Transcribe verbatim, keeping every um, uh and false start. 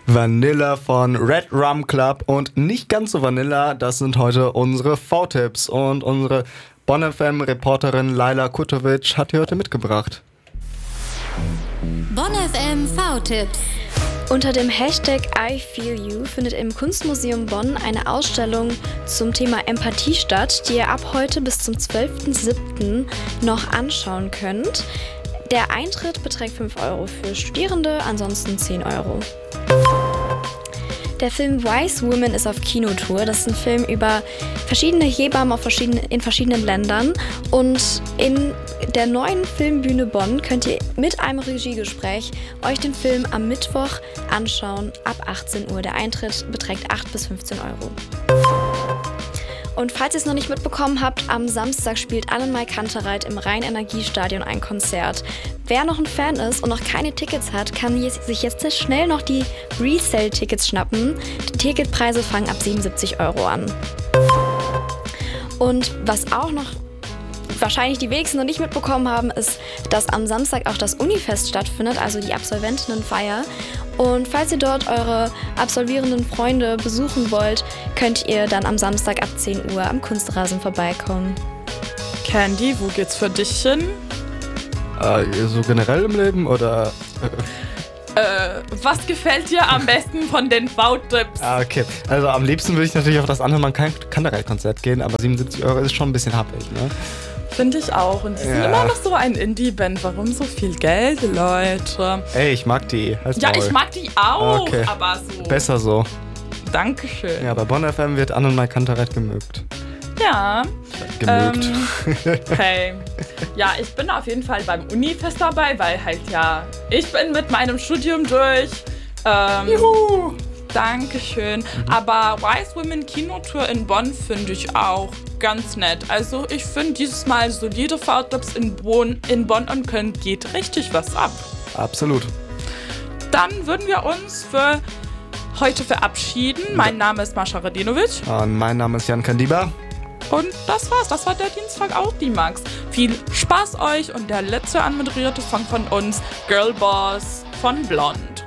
Vanilla von Red Rum Club und nicht ganz so Vanilla, das sind heute unsere V-Tipps und unsere Bonn F M-Reporterin Laila Kutovic hat die heute mitgebracht. Bonn F M V-Tipps. Unter dem Hashtag I Feel You findet im Kunstmuseum Bonn eine Ausstellung zum Thema Empathie statt, die ihr ab heute bis zum zwölften siebten noch anschauen könnt. Der Eintritt beträgt fünf Euro für Studierende, ansonsten zehn Euro. Der Film Wise Women ist auf Kinotour. Das ist ein Film über verschiedene Hebammen auf verschiedene, in verschiedenen Ländern. Und in der neuen Filmbühne Bonn könnt ihr mit einem Regiegespräch euch den Film am Mittwoch anschauen, ab achtzehn Uhr. Der Eintritt beträgt acht bis fünfzehn Euro. Und falls ihr es noch nicht mitbekommen habt, am Samstag spielt Annemarie Kantereit im Rhein-Energiestadion ein Konzert. Wer noch ein Fan ist und noch keine Tickets hat, kann sich jetzt sehr schnell noch die Resale-Tickets schnappen. Die Ticketpreise fangen ab siebenundsiebzig Euro an. Und was auch noch wahrscheinlich die wenigsten noch nicht mitbekommen haben, ist, dass am Samstag auch das Unifest stattfindet, also die Absolventinnenfeier. Und falls ihr dort eure absolvierenden Freunde besuchen wollt, könnt ihr dann am Samstag ab zehn Uhr am Kunstrasen vorbeikommen. Candy, wo geht's für dich hin? Äh, so generell im Leben oder? Äh, was gefällt dir am besten von den V-Tipps? Ah, okay. Also am liebsten würde ich natürlich auf das Annemarie Kantereit-Konzert gehen, aber siebenundsiebzig Euro ist schon ein bisschen happig, ne? Finde ich auch. Und die sind Ja. immer noch so ein Indie-Band. Warum so viel Geld, Leute? Ey, ich mag die. Halt's Ja, Maul. ich mag die auch, Okay. aber so. Besser so. Dankeschön. Ja, bei Bonn F M wird Annemarie Kantereit gemögt. Ja. Gemögt. Ähm, hey. Ja, ich bin auf jeden Fall beim Unifest dabei, weil halt ja, ich bin mit meinem Studium durch. Ähm, Juhu! Dankeschön. Mhm. Aber Wise Women Kinotour in Bonn finde ich auch ganz nett. Also ich finde dieses Mal solide V-Tipps in Bonn, in Bonn und Köln geht richtig was ab. Absolut. Dann würden wir uns für heute verabschieden. Mein Name ist Mascha Radinovic. Und mein Name ist Jan Kandiba. Und das war's. Das war der Dienstag auch, die Max. Viel Spaß euch und der letzte anmoderierte Song von uns, Girl Boss von Blond.